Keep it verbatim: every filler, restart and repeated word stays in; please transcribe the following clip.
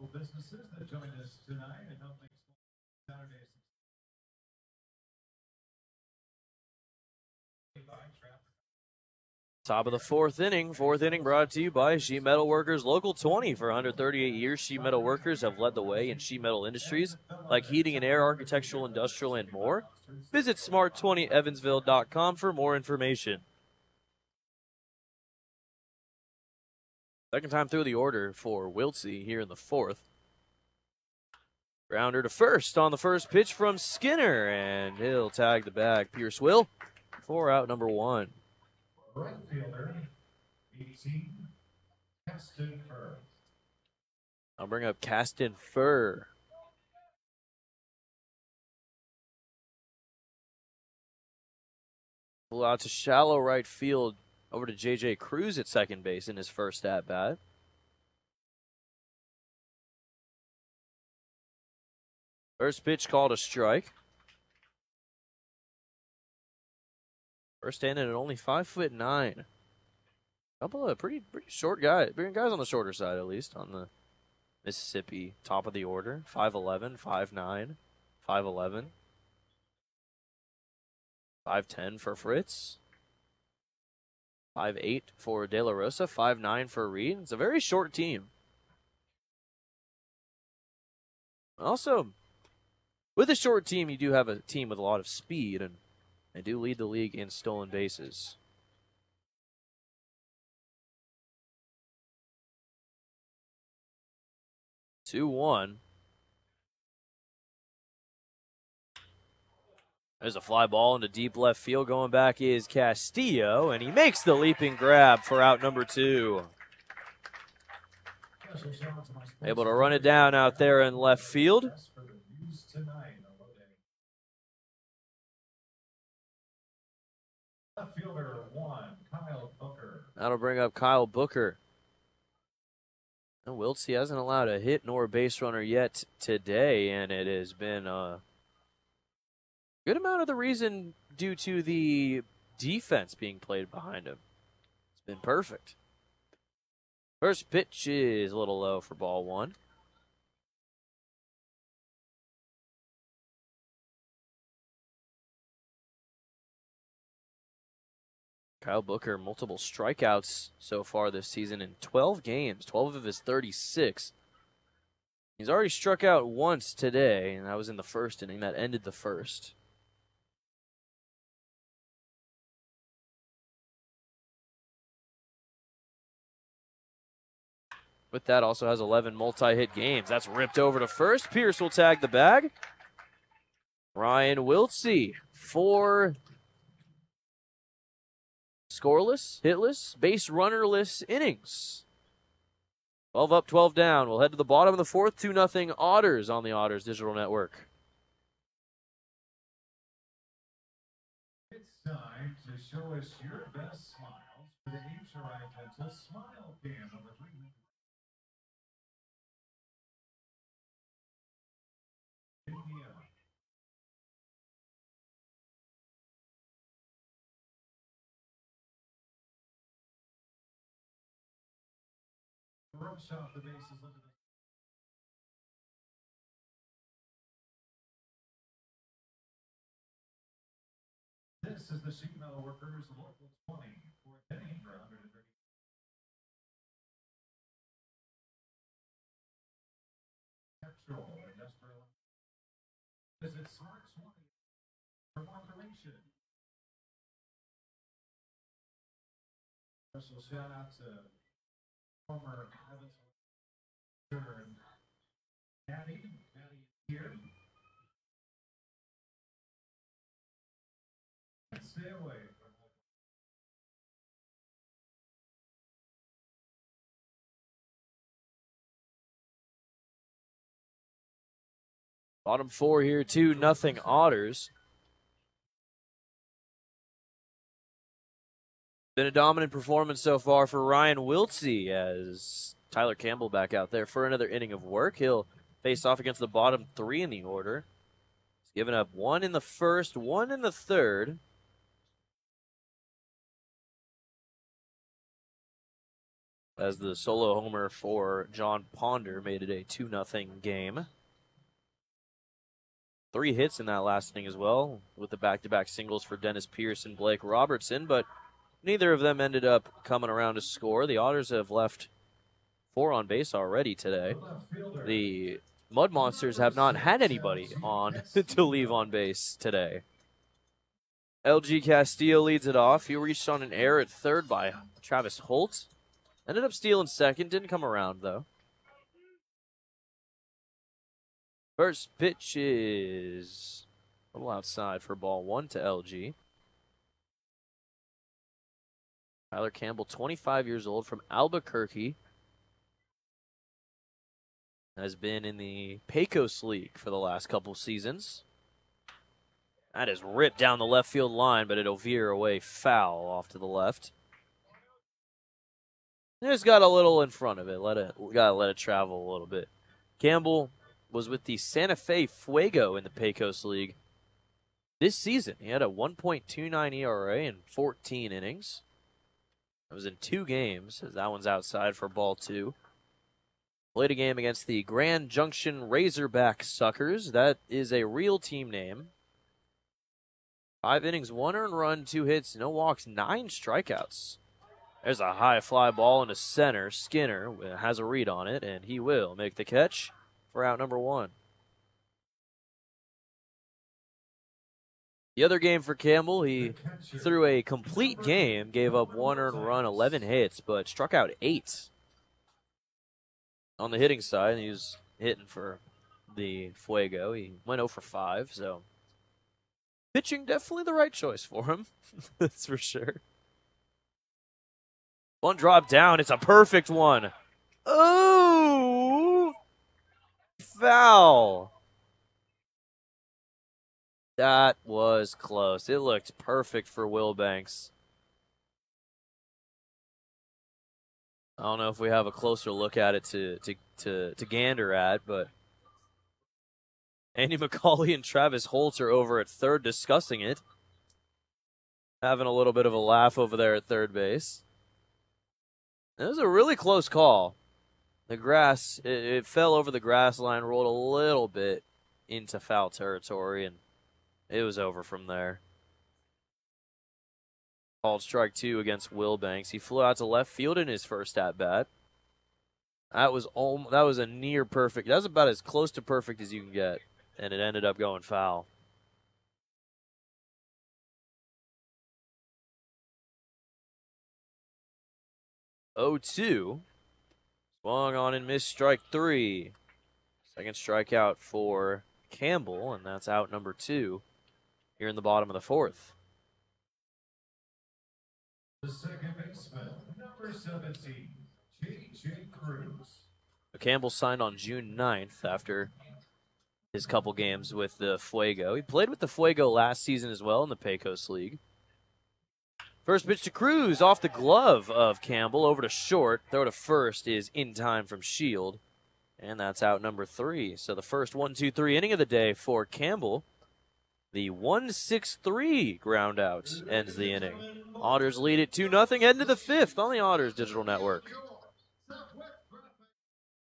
businesses that joined us tonight and help make Saturday. Top of the fourth inning. Fourth inning brought to you by Sheet Metal Workers Local twenty. For one hundred thirty-eight years, Sheet Metal Workers have led the way in sheet metal industries like heating and air, architectural, industrial, and more. Visit smart twenty evansville dot com for more information. Second time through the order for Wiltsey here in the fourth. Grounder to first on the first pitch from Skinner, and he'll tag the bag. Pierce will for out number one. Right fielder, eighteen, Caston Fur. I'll bring up Caston Fur. Pull out to shallow right field over to J J Cruz at second base in his first at bat. First pitch called a strike. First standing at only five foot nine. Couple of pretty pretty short guys, guys on the shorter side at least on the Mississippi top of the order. five eleven, five nine, five eleven. five ten for Fritz. five eight for De La Rosa. five nine for Reed. It's a very short team. Also, with a short team, you do have a team with a lot of speed, and they do lead the league in stolen bases. two one. There's a fly ball into deep left field. Going back is Castillo, and he makes the leaping grab for out number two. Able to run it down out there in left field. Left fielder one, Kyle Booker. That'll bring up Kyle Booker. And Wiltsey hasn't allowed a hit nor a base runner yet today, and it has been a good amount of the reason due to the defense being played behind him. It's been perfect. First pitch is a little low for ball one. Kyle Booker, multiple strikeouts so far this season in twelve games, twelve of his thirty-six. He's already struck out once today, and that was in the first inning. That ended the first. With that, also has eleven multi-hit games. That's ripped over to first. Pierce will tag the bag. Ryan Wiltsey, four scoreless, hitless, base runnerless innings. twelve up, twelve down. We'll head to the bottom of the fourth, two nothing Otters on the Otters Digital Network. It's time to show us your best smiles for the H R I Dental Smile Cam number three. Rush off the bases into the This is the Sheet Metal Workers Local twenty for Denny for one hundred thirty. Petrol Industrial. Visit Smart twenty for more information. Special shout out to former Evansville Patty. Patty is here. Stay away from Bottom four here, two nothing Otters. Been a dominant performance so far for Ryan Wiltsey as Tyler Campbell back out there for another inning of work. He'll face off against the bottom three in the order. He's given up one in the first, one in the third. as the solo homer for John Ponder made it a two nothing game. Three hits in that last inning as well, with the back-to-back singles for Dennis Pierce and Blake Robertson, but neither of them ended up coming around to score. The Otters have left four on base already today. The Mud Monsters have not had anybody on to leave on base today. L G Castillo leads it off. He reached on an error at third by Travis Holt. Ended up stealing second. Didn't come around, though. First pitch is a little outside for ball one to L G. Tyler Campbell, twenty-five years old, from Albuquerque. Has been in the Pecos League for the last couple seasons. That is ripped down the left field line, but it'll veer away foul off to the left. Just got a little in front of it. Let it gotta let it travel a little bit. Campbell was with the Santa Fe Fuego in the Pecos League this season. He had a one point two nine E R A in fourteen innings. It was in two games, as that one's outside for ball two. Played a game against the Grand Junction Razorback Suckers. That is a real team name. Five innings, one earned run, two hits, no walks, nine strikeouts. There's a high fly ball into center. Skinner has a read on it, and he will make the catch for out number one. The other game for Campbell, he threw a complete game, gave up one earned run, eleven hits, but struck out eight. On the hitting side, he was hitting for the Fuego. He went oh for five, so pitching definitely the right choice for him. That's for sure. One drop down. It's a perfect one. Oh! Foul. That was close. It looked perfect for Will Banks. I don't know if we have a closer look at it to to, to, to gander at, but Andy McCauley and Travis Holt are over at third discussing it. Having a little bit of a laugh over there at third base. It was a really close call. The grass, it, it fell over the grass line, rolled a little bit into foul territory, and it was over from there. Called strike two against Will Banks. He flew out to left field in his first at-bat. That was om- that was a near perfect. That was about as close to perfect as you can get, and it ended up going foul. oh two. Swung on and missed strike three. Second strikeout for Campbell, and that's out number two here in the bottom of the fourth. The second baseman, number seventeen, J J Cruz. Campbell signed on June ninth after his couple games with the Fuego. He played with the Fuego last season as well in the Pecos League. First pitch to Cruz off the glove of Campbell over to short. Throw to first is in time from Shield. And that's out number three. So the first one, two, three inning of the day for Campbell. The one six three ground out ends the inning. Otters lead it two nothing. Heading to the fifth on the Otters Digital Network.